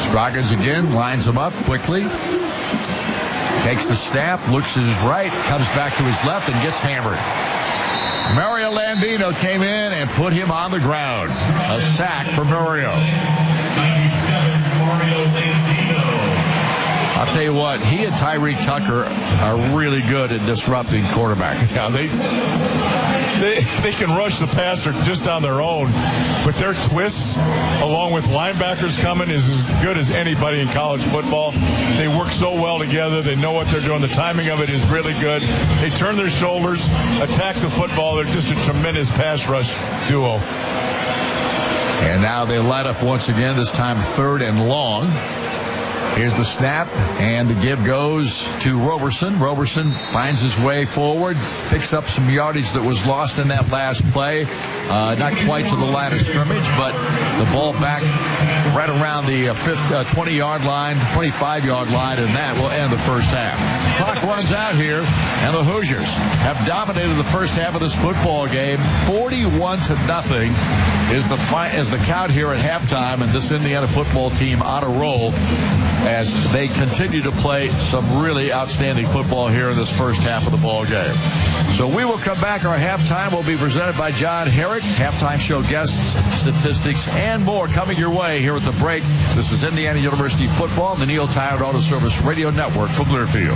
Scroggins again, lines him up quickly. Takes the snap, looks to his right, comes back to his left, and gets hammered. Mario Landino came in and put him on the ground. A sack for Mario. 97, Mario Landino. I'll tell you what, he and Tyreek Tucker are really good at disrupting quarterback. Yeah, they can rush the passer just on their own, but their twists, along with linebackers coming, is as good as anybody in college football. They work so well together. They know what they're doing. The timing of it is really good. They turn their shoulders, attack the football. They're just a tremendous pass rush duo. And now they light up once again, this time 3rd and long. Here's the snap, and the give goes to Roberson. Roberson finds his way forward, picks up some yardage that was lost in that last play. Not quite to the line of scrimmage, but the ball back right around the 20-yard line, 25-yard line, and that will end the first half. Clock runs out here, and the Hoosiers have dominated the first half of this football game. 41-0 is the count here at halftime, and this Indiana football team on a roll as they continue to play some really outstanding football here in this first half of the ball game. So we will come back. Our halftime will be presented by John Herrick. Halftime show guests, statistics, and more coming your way here at the break. This is Indiana University football, the Neil Tyrant Auto Service Radio Network from Learfield.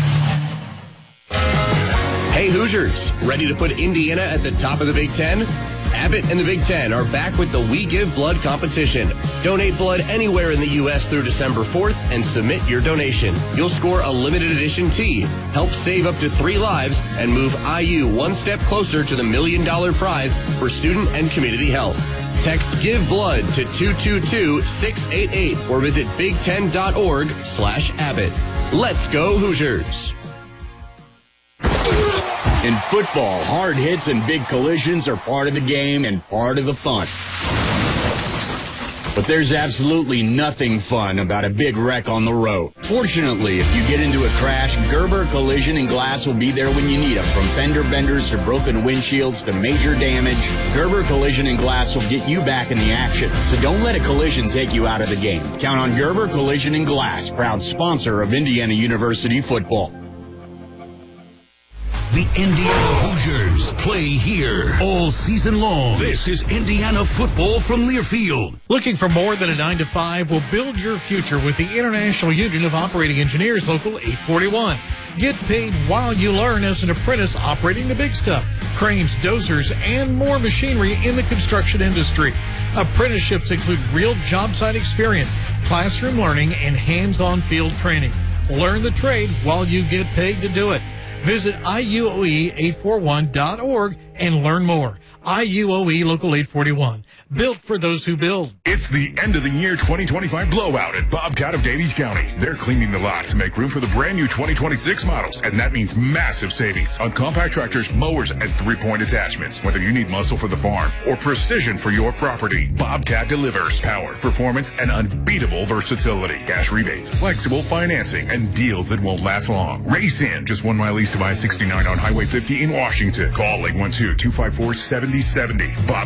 Hey Hoosiers, ready to put Indiana at the top of the Big Ten? Abbott and the Big Ten are back with the We Give Blood competition. Donate blood anywhere in the U.S. through December 4th and submit your donation. You'll score a limited edition tee, help save up to 3 lives, and move IU one step closer to the $1 million prize for student and community health. Text Give Blood to 222-688 or visit big10.org/Abbott. Let's go Hoosiers. In football, hard hits and big collisions are part of the game and part of the fun. But there's absolutely nothing fun about a big wreck on the road. Fortunately, if you get into a crash, Gerber Collision and Glass will be there when you need them. From fender benders to broken windshields to major damage, Gerber Collision and Glass will get you back in the action. So don't let a collision take you out of the game. Count on Gerber Collision and Glass, proud sponsor of Indiana University football. The Indiana Hoosiers play here all season long. This is Indiana football from Learfield. Looking for more than a 9-to-5? Will build your future with the International Union of Operating Engineers Local 841. Get paid while you learn as an apprentice operating the big stuff. Cranes, dozers, and more machinery in the construction industry. Apprenticeships include real job site experience, classroom learning, and hands-on field training. Learn the trade while you get paid to do it. Visit IUOE841.org and learn more. IUOE Local 841. Built for those who build. It's the end of the year 2025 blowout at Bobcat of Davies County. They're cleaning the lot to make room for the brand new 2026 models, and that means massive savings on compact tractors, mowers, and 3-point attachments. Whether you need muscle for the farm or precision for your property, Bobcat delivers power, performance, and unbeatable versatility. Cash rebates, flexible financing, and deals that won't last long. Race in just 1 mile east of I-69 on Highway 50 in Washington. Call 812-254-7070. Bob